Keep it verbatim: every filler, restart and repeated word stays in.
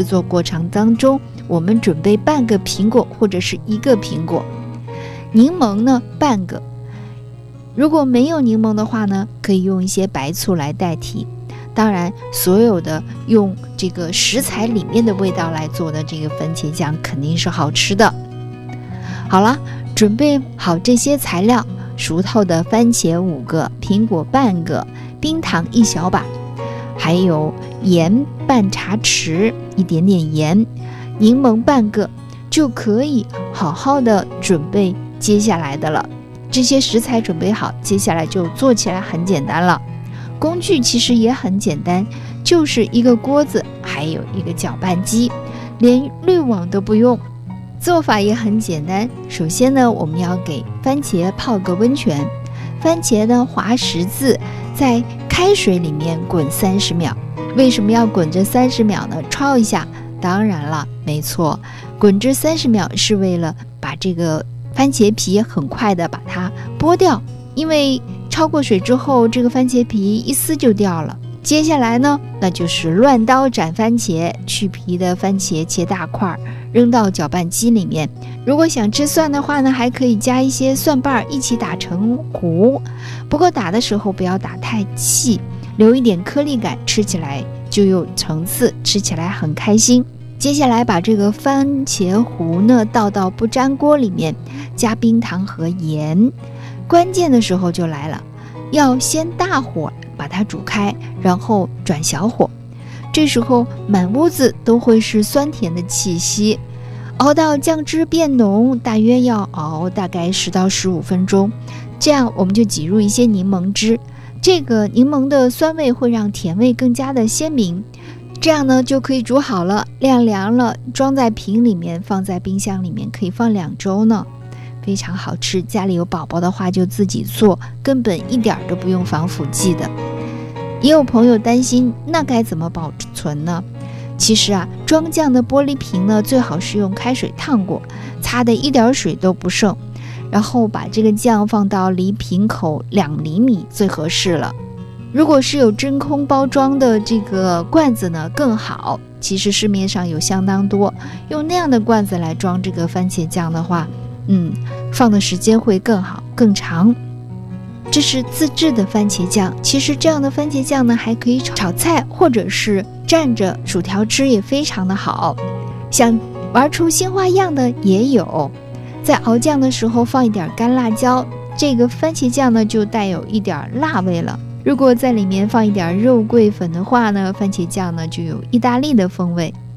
制作过程当中，我们准备半个苹果或者是一个苹果，柠檬呢半个。如果没有柠檬的话呢，可以用一些白醋来代替。当然，所有的用这个食材里面的味道来做的这个番茄酱肯定是好吃的。好了，准备好这些材料，熟透的番茄五个，苹果半个，冰糖一小把，还有盐半茶匙，一点点盐，柠檬半个，就可以好好的准备接下来的了。这些食材准备好，接下来就做起来很简单了。工具其实也很简单，就是一个锅子，还有一个搅拌机，连滤网都不用。做法也很简单，首先呢，我们要给番茄泡个温泉，番茄呢划十字，在开水里面滚三十秒。为什么要滚这三十秒呢？焯一下。当然了，没错，滚这三十秒是为了把这个番茄皮很快的把它剥掉，因为焯过水之后，这个番茄皮一撕就掉了。接下来呢，那就是乱刀斩番茄，去皮的番茄切大块，扔到搅拌机里面。如果想吃蒜的话呢，还可以加一些蒜瓣一起打成糊，不过打的时候不要打太细，留一点颗粒感，吃起来就有层次，吃起来很开心。接下来把这个番茄糊呢倒到不粘锅里面，加冰糖和盐。关键的时候就来了，要先大火把它煮开，然后转小火。这时候满屋子都会是酸甜的气息，熬到酱汁变浓，大约要熬大概十到十五分钟。这样我们就挤入一些柠檬汁，这个柠檬的酸味会让甜味更加的鲜明。这样呢就可以煮好了，晾凉了，装在瓶里面，放在冰箱里面，可以放两周呢，非常好吃。家里有宝宝的话就自己做，根本一点都不用防腐剂的。也有朋友担心，那该怎么保存呢？其实啊，装酱的玻璃瓶呢，最好是用开水烫过，擦的一点水都不剩，然后把这个酱放到离瓶口两厘米最合适了。如果是有真空包装的这个罐子呢更好，其实市面上有相当多，用那样的罐子来装这个番茄酱的话，嗯，放的时间会更好更长。这是自制的番茄酱，其实这样的番茄酱呢还可以炒炒菜，或者是蘸着薯条吃也非常的好。想玩出新花样的也有，在熬酱的时候放一点干辣椒，这个番茄酱呢就带有一点辣味了。如果在里面放一点肉桂粉的话呢，番茄酱呢就有意大利的风味。